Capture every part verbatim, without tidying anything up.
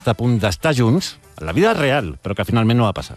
a punt d'estar junts, a la vida real, però que finalment no va passar.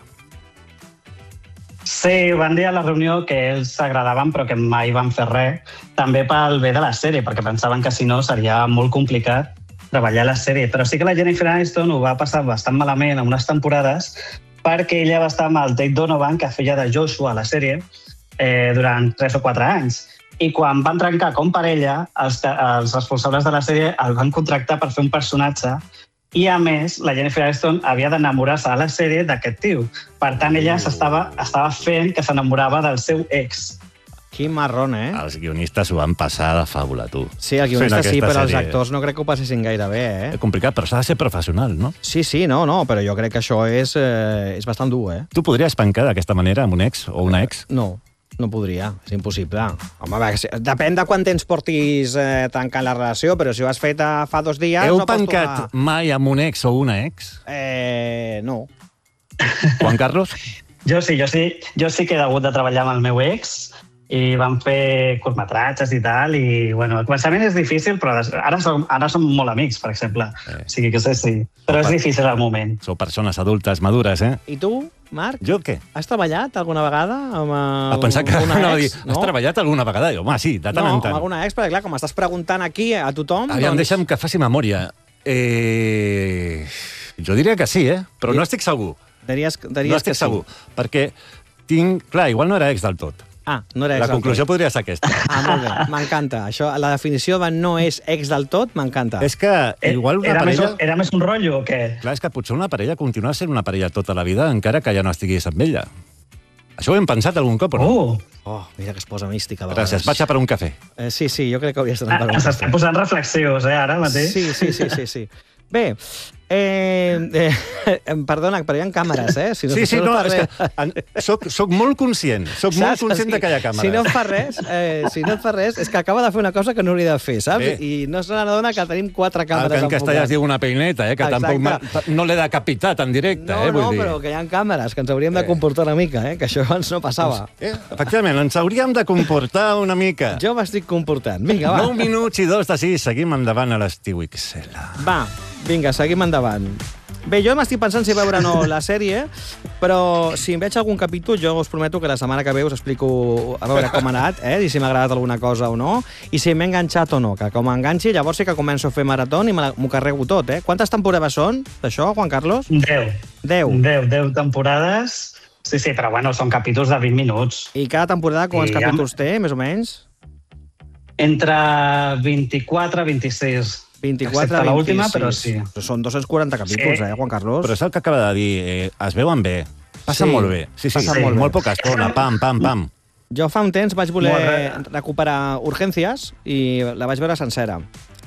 Sí, van dir a la reunió que ells s'agradaven però que mai van fer res, també pel bé de la sèrie, perquè pensaven que si no seria molt complicat treballar la sèrie. Però sí que la Jennifer Aniston ho va passar bastant malament en unes temporades perquè ella va estar amb el Tate Donovan, que feia de Joshua a la sèrie, eh, durant tres o quatre anys. I quan van trencar com parella, els, els responsables de la sèrie el van contractar per fer un personatge i, a més, la Jennifer Aniston havia d'enamorar-se a la sèrie d'aquest tio. Per tant, ella s'estava estava fent que s'enamorava del seu ex. Quin marrón, eh? Els guionistes ho van passar de fàbula, tu. Sí, el guionista sí, però els actors no crec que ho passessin gaire bé, eh? És complicat, però s'ha de ser professional, no? Sí, sí, no, no, però jo crec que això és, eh, és bastant dur, eh? Tu podries pencar d'aquesta manera amb un ex o una ex? No. No podria, és impossible. Home, va, depèn de quant temps portis eh, tancant la relació, però si ho has fet a, fa dos dies... Heu no pencat tornar... mai amb un ex o una ex? Eh, no. Juan Carlos? Jo sí, jo sí, jo sí que he hagut de treballar amb el meu ex i vam fer curtmetratges i tal, i bueno, al començament és difícil, però ara som, ara som molt amics, per exemple. Eh. O sigui que sí, sí. Però és difícil al moment. Sou persones adultes, madures, eh? I tu, Marc? Jo què? Has treballat alguna vegada amb a pensar que alguna no, ex? Dir, has no? treballat alguna vegada? Home, sí, de tant no, en tant. No, amb alguna ex, perquè clar, com estàs preguntant aquí a tothom... Aviam, doncs... deixa'm que faci memòria. Eh... Jo diria que sí, eh? Però I... no estic segur. Diries, diries no estic que sí. segur, perquè tinc... Clar, igual no era ex del tot. Ah, no era ex La conclusió podria ser aquesta. Ah, molt bé, m'encanta. Això, la definició de no és ex del tot, m'encanta. És que igual una era parella... Més, era més un rotllo o què? Clar, és que potser una parella continua sent una parella tota la vida, encara que ja no estiguis amb ella. Això ho hem pensat algun cop, o no? Oh, oh mira que es posa mística. A Gràcies, vaig a per un cafè. Eh, sí, sí, jo crec que hauries d'anar per un cafè. S'estan posant reflexius, eh, ara mateix. Sí, sí, sí, sí, sí. Bé, eh, eh, perdona, però hi ha càmeres, eh? Si no, sí, sí, no, no és que soc, soc molt conscient, soc molt conscient de que hi ha càmeres. Si no et fa res, eh, si no et fa res, és que acaba de fer una cosa que no hauria de fer, saps? Bé. I no se n'adona que tenim quatre càmeres. El que en castellà es diu una peineta, eh? Que Exacte. Tampoc no l'he decapitat en directe, no, eh? Vull no, dir. però que hi ha càmeres, que ens hauríem de comportar una mica, eh? Que això abans no passava. Eh? Efectivament, ens hauríem de comportar una mica. Jo m'estic comportant. Vinga, va. Nou minuts i dos de sis, seguim endavant a l'Estiu X L. Va, vinga, seguim endavant. Bé, jo m'estic pensant si veure o no la sèrie, però si em veig algun capítol, jo us prometo que la setmana que ve us explico a veure com ha anat, eh? I si m'ha agradat alguna cosa o no, i si m'he enganxat o no, que com m'enganxi, llavors sí que començo a fer marató i m'ho carrego tot, eh? Quantes temporades són d'això, Juan Carlos? Deu. Deu. Deu, deu temporades. Sí, sí, però bueno, són capítols de vint minuts. I cada temporada quants I capítols té, més o menys? Entre vint-i-quatre i vint-i-sis. vint-i-quatre a l'última, però sí. Però són dos-cents quaranta capítols, sí. eh, Juan Carlos? Però és el que acaba de dir, eh, es veuen bé, passen sí, molt bé. Sí, sí, passen sí. molt, molt poca estona, pam, pam, pam. Jo fa un temps vaig voler recuperar Urgències i la vaig veure sencera.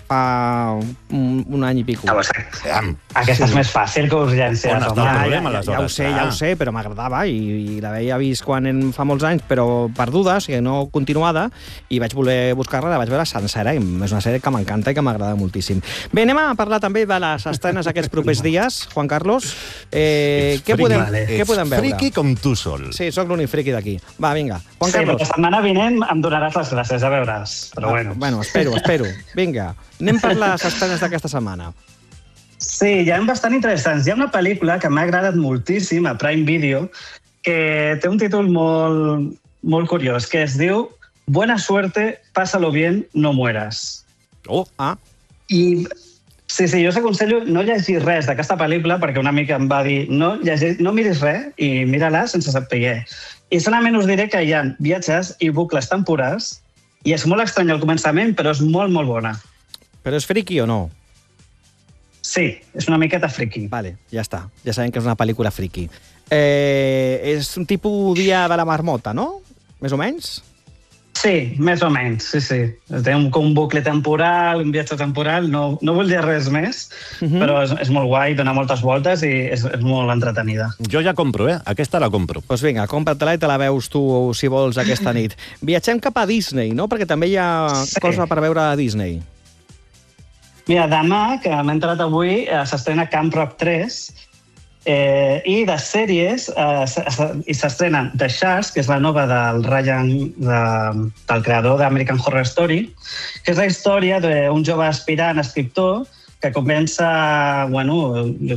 Fa un, un any i pico. Ah, aquesta és sí. més fàcil que Urgències. On està el problema, ja, ja, ja ho sé, ja ho sé, però m'agradava i, i l'havia vist quan en, fa molts anys, però perduda, o sigui, no continuada, i vaig voler buscar-la, la vaig veure sencera, i és una sèrie que m'encanta i que m'agrada moltíssim. Bé, anem a parlar també de les estrenes aquests propers dies, Juan Carlos. Eh, què, podem, vale. què podem veure? Friki com tu sol. Sí, sóc l'únic friki d'aquí. Va, vinga. Juan sí, Carlos. la setmana vinent em donaràs les gràcies, a veuràs. Però ah, bueno. Bueno, espero, espero. Vinga. Anem per les estrenes d'aquesta setmana. Sí, hi ha bastant interessants. Hi ha una pel·lícula que m'ha agradat moltíssim a Prime Video que té un títol molt, molt curiós, que es diu Buena suerte, pásalo bien, no mueras. Oh, ah. I sí, sí, jo us aconsello no llegir res d'aquesta pel·lícula perquè una mica em va dir no, llegir, no miris res i mira-la sense saber. I solament us diré que hi ha viatges i bucles temporals i és molt estrany al començament, però és molt, molt bona. Però és friki o no? Sí, és una miqueta friki. Vale, ja està. Ja sabem que és una pel·lícula friki. Eh, és un tipus dia de la marmota, no? Més o menys? Sí, més o menys, sí, sí. Té un, un bucle temporal, un viatge temporal, no, no vull dir res més, uh-huh. però és, és molt guai, dona moltes voltes i és, és molt entretenida. Jo ja compro, eh? Aquesta la compro. Doncs pues vinga, compra-te-la i te la veus tu, si vols, aquesta nit. Viatgem cap a Disney, no? Perquè també hi ha sí. cosa per veure a Disney. Mira, demà, que m'he entrat avui, eh, s'estrena Camp Rock tres eh, i de sèries eh, s'estrenen The Sharks, que és la nova del Ryan, de, del creador d'American Horror Story, que és la història d'un jove aspirant escriptor que comença, bueno,